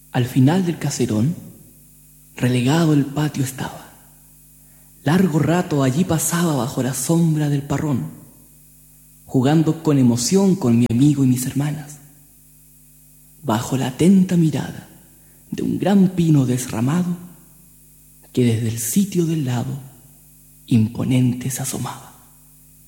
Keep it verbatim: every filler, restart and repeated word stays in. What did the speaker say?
Al final del caserón, relegado el patio estaba. Largo rato allí pasaba bajo la sombra del parrón, jugando con emoción con mi amigo y mis hermanas, bajo la atenta mirada de un gran pino desramado que desde el sitio del lado imponente se asomaba.